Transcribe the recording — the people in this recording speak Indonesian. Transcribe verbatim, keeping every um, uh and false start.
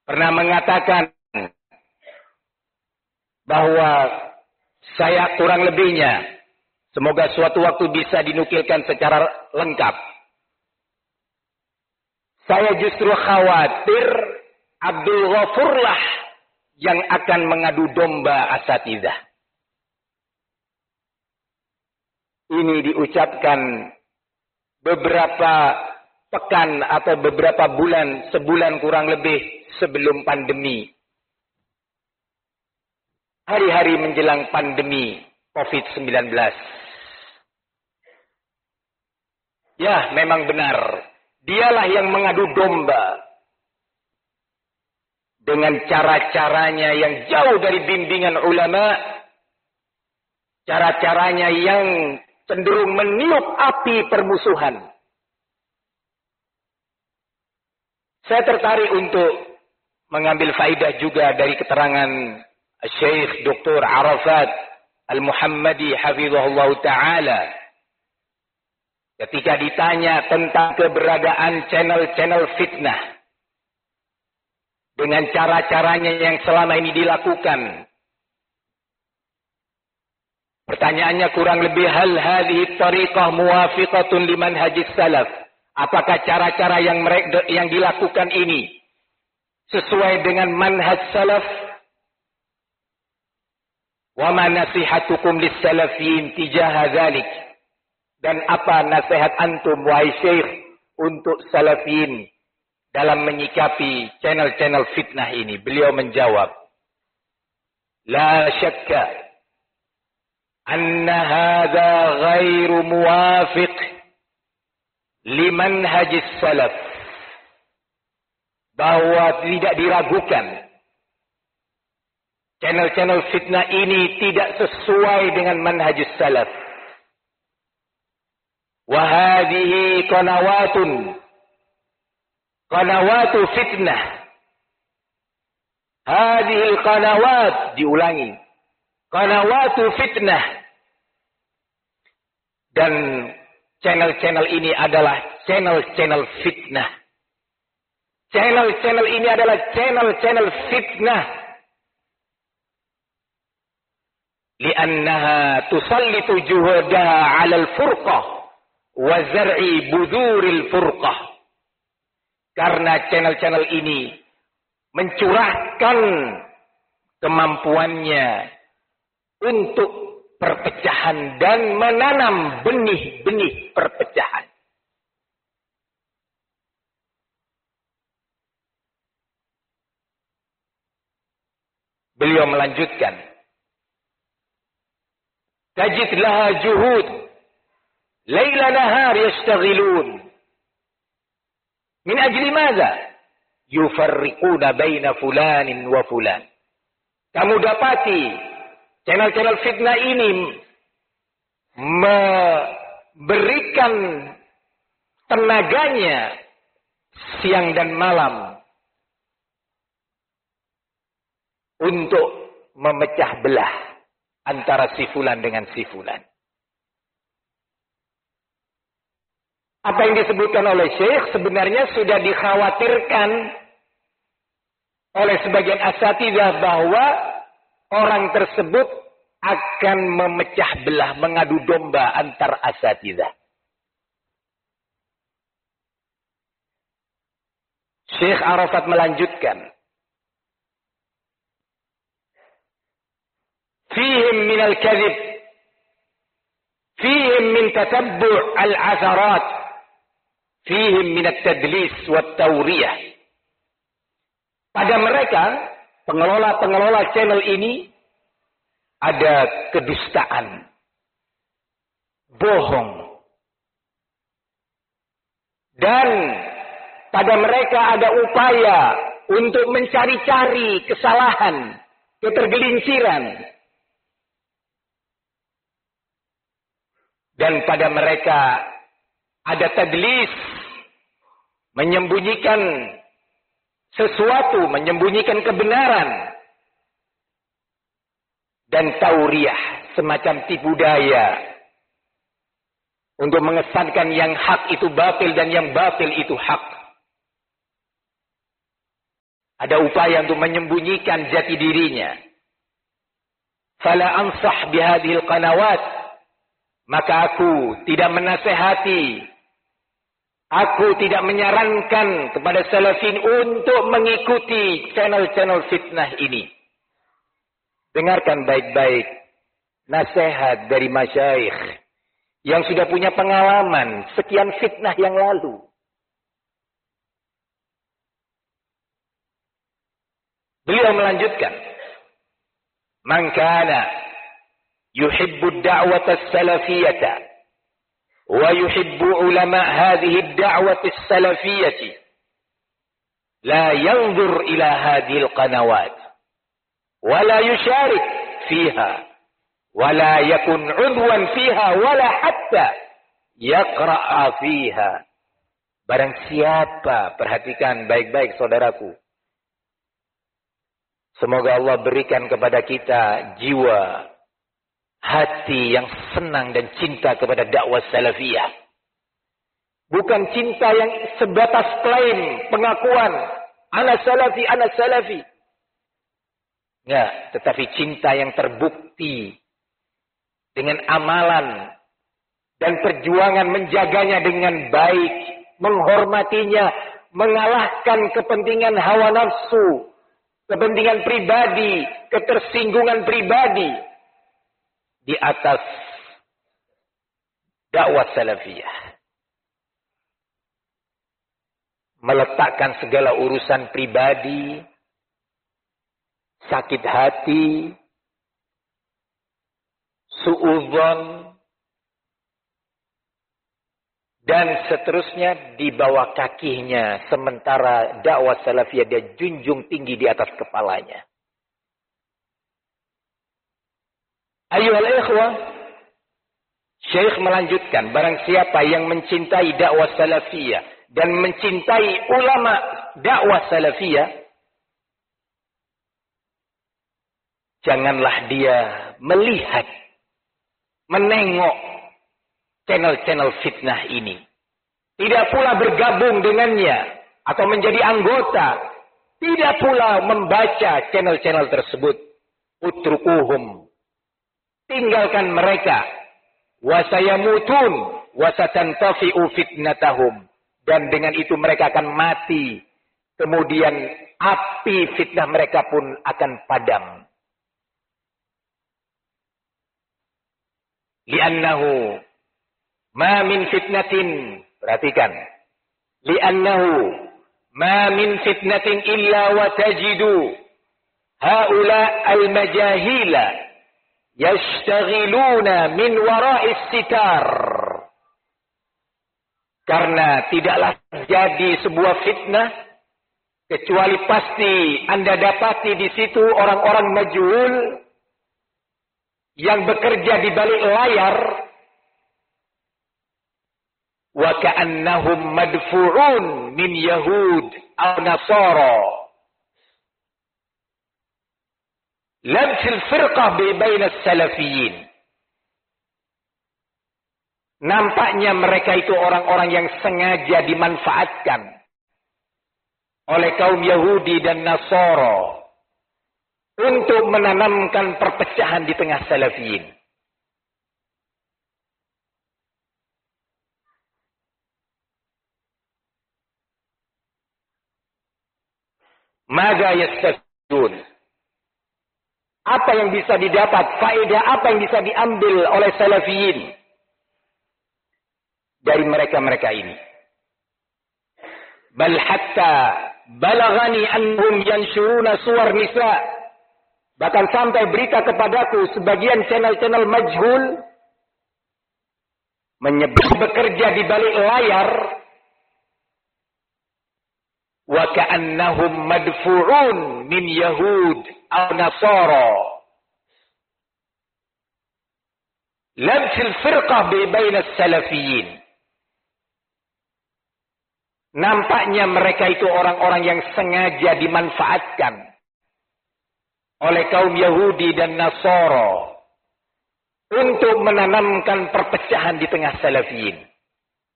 pernah mengatakan bahwa saya kurang lebihnya, semoga suatu waktu bisa dinukilkan secara lengkap. Saya justru khawatir Abdul Ghafurlah yang akan mengadu domba asatidzah. Ini diucapkan beberapa pekan atau beberapa bulan, sebulan kurang lebih sebelum pandemi. Hari-hari menjelang pandemi covid sembilan belas. Ya, memang benar. Dialah yang mengadu domba. Dengan cara-caranya yang jauh dari bimbingan ulama. Cara-caranya yang cenderung meniup api permusuhan. Saya tertarik untuk mengambil faidah juga dari keterangan Syekh Doktor Arafat Al-Muhammadi hafizahullah ta'ala. Ketika ditanya tentang keberadaan channel-channel fitnah. Dengan cara-caranya yang selama ini dilakukan. Pertanyaannya kurang lebih, hal hadhihi tariqah muwafiqatun liman hajis salaf. Apakah cara-cara yang mereka yang dilakukan ini sesuai dengan manhaj salaf? Wa ma nasihatukum lis-salafiyin tijaha dzalik? Dan apa nasihat antum wahai Syekh untuk salafiyin dalam menyikapi channel-channel fitnah ini? Beliau menjawab, la syakka anna hadza ghairu muwafiq liman hajis salaf. Bahwa tidak diragukan channel-channel fitnah ini tidak sesuai dengan manhajus salaf. Wahadihi qanawatun qanawatu fitnah. Hadihil qanawat, diulangi, qanawatu fitnah. Dan channel-channel ini adalah channel-channel fitnah. Channel-channel ini adalah channel-channel fitnah. Liannaha tusallitu juhadaha 'alal furqah wa zar'i buduril furqah. Karena channel-channel ini mencurahkan kemampuannya untuk perpecahan dan menanam benih-benih perpecahan. Beliau melanjutkan, tajid laha juhud laila nahar yastaghilun min ajli madza yufarriquna baina fulanin wa fulan. Kamu dapati channel-channel fitnah ini memberikan tenaganya siang dan malam untuk memecah belah antara si fulan dengan si fulan. Apa yang disebutkan oleh Syekh sebenarnya sudah dikhawatirkan oleh sebagian asatidzah bahwa orang tersebut akan memecah belah, mengadu domba antar asatidzah. Syekh Arafat melanjutkan, fihim minal kadhib, fihim min tatabbu' al-atharat, fihim min at-tadlis wat-tawriyah. Pada mereka, pengelola-pengelola channel ini, ada kedustaan, bohong. Dan pada mereka ada upaya untuk mencari-cari kesalahan, ketergelinciran. Dan pada mereka ada tadlis, menyembunyikan sesuatu, menyembunyikan kebenaran. Dan tauriyah, semacam tipu daya. Untuk mengesankan yang hak itu batil dan yang batil itu hak. Ada upaya untuk menyembunyikan jati dirinya. Fala ansah bihadhil qanawat. Maka aku tidak menasehati. Aku tidak menyarankan kepada salafin untuk mengikuti channel-channel fitnah ini. Dengarkan baik-baik nasihat dari masyayikh yang sudah punya pengalaman sekian fitnah yang lalu. Beliau melanjutkan, "Man kana yuhibbu ad-da'wata as-salafiyyata wa yuhibbu ulama hadhihi ad-da'wati as-salafiyyati la yanzur ila hadhihi al-qanawat wa la yusharik fiha wa la yakun 'udwan fiha wa la hatta yaqra'a fiha." Barang siapa, perhatikan baik-baik saudaraku, semoga Allah berikan kepada kita jiwa, hati yang senang dan cinta kepada dakwah salafiyah. Bukan cinta yang sebatas klaim, pengakuan, ana salafi, ana salafi. Enggak, tetapi cinta yang terbukti dengan amalan dan perjuangan menjaganya dengan baik, menghormatinya, mengalahkan kepentingan hawa nafsu, kepentingan pribadi, ketersinggungan pribadi di atas dakwah salafiyah. Meletakkan segala urusan pribadi, sakit hati, suudzon, dan seterusnya di bawah kakinya, sementara dakwah salafiyah dia junjung tinggi di atas kepalanya. Ayuhal ikhwah, Syekh melanjutkan, barang siapa yang mencintai dakwah salafiyah dan mencintai ulama dakwah salafiyah, janganlah dia melihat, menengok channel-channel fitnah ini. Tidak pula bergabung dengannya atau menjadi anggota. Tidak pula membaca channel-channel tersebut. Utrukuhum. Tinggalkan mereka. Wasayamutun. Wasatantafi'u fitnatahum. Dan dengan itu mereka akan mati. Kemudian api fitnah mereka pun akan padam. Li'annahu ma min fitnatin, perhatikan, li'annahu ma min fitnatin illa wa tajidu haula al-majahila yashtaghiluna min wara'is sitar. Karena tidaklah terjadi sebuah fitnah kecuali pasti Anda dapati di situ orang-orang majhul yang bekerja di balik layar. Wa ka'annahum madfu'un min Yahud aw Nasara. Lam fil firqah baina as-salafiyyin. Nampaknya mereka itu orang-orang yang sengaja dimanfaatkan oleh kaum Yahudi dan Nasara untuk menanamkan perpecahan di tengah salafiyin. Maka yastafidun. Apa yang bisa didapat, faedah apa yang bisa diambil oleh salafiyin dari mereka-mereka ini? Bal hatta balagani annahum yanshuruna suwar nisa. Bahkan sampai berita kepadaku sebagian channel-channel majhul menyebut bekerja di balik layar. Wa ka'annahum madfu'un min Yahud aw Nasara. Lam fil firqah baina as-salafiyyin. Nampaknya mereka itu orang-orang yang sengaja dimanfaatkan oleh kaum Yahudi dan Nasara untuk menanamkan perpecahan di tengah salafiyin.